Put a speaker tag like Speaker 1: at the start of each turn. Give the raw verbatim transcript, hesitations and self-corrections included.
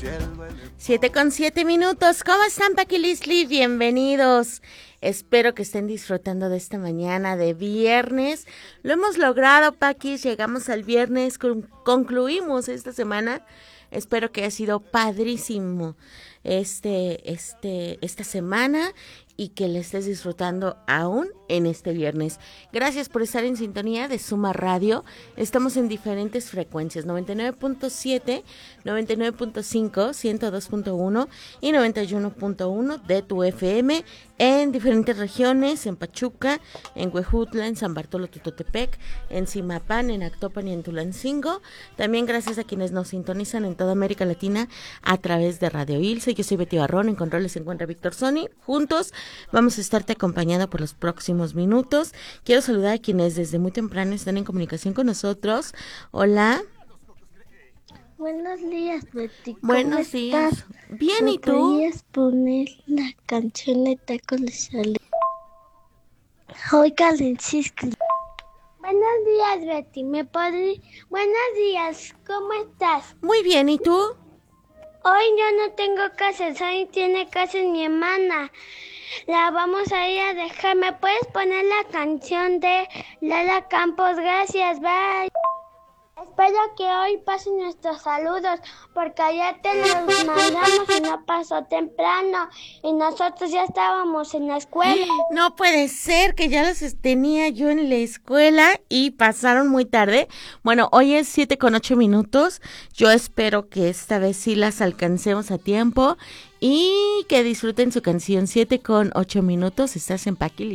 Speaker 1: Siete con siete minutos. ¿Cómo están, Paqui Lisli? Bienvenidos. Espero que estén disfrutando de esta mañana de viernes. Lo hemos logrado, Paqui. Llegamos al viernes, con- concluimos esta semana. Espero que haya sido padrísimo este, este, esta semana y que le estés disfrutando aún en este viernes. Gracias por estar en sintonía de Suma Radio. Estamos en diferentes frecuencias, noventa y nueve punto siete, noventa y nueve punto cinco, ciento dos punto uno y noventa y uno punto uno de tu F M en diferentes regiones, en Pachuca, en Huejutla, en San Bartolo Tutotepec, en Zimapán, en Actopan y en Tulancingo. También gracias a quienes nos sintonizan en toda América Latina a través de Radio Ilse. Yo soy Betty Barrón, en controles se encuentra Víctor Sony. Juntos vamos a estarte acompañando por los próximos minutos. Quiero saludar a quienes desde muy temprano están en comunicación con nosotros. Hola.
Speaker 2: Buenos días, Betty. ¿Cómo
Speaker 1: Buenos días.
Speaker 2: estás?
Speaker 1: Bien,
Speaker 2: ¿Me
Speaker 1: ¿y tú?
Speaker 2: podrías poner la canción de Taco de Sale? Hoy Calencisco. Buenos días, Betty. ¿Me podrías? Buenos días. ¿Cómo estás?
Speaker 1: Muy bien, ¿y tú?
Speaker 2: Hoy yo no tengo clases. Hoy tiene clases mi hermana. La vamos a ir a dejar. ¿Me puedes poner la canción de Lala Campos? Gracias, bye. Espero que hoy pasen nuestros saludos, porque ayer te los mandamos y no pasó temprano, y nosotros ya estábamos en la escuela.
Speaker 1: No puede ser que ya los es- tenía yo en la escuela y pasaron muy tarde. Bueno, hoy es siete con ocho minutos. Yo espero que esta vez sí las alcancemos a tiempo y que disfruten su canción. Siete con ocho minutos. Estás en Paqui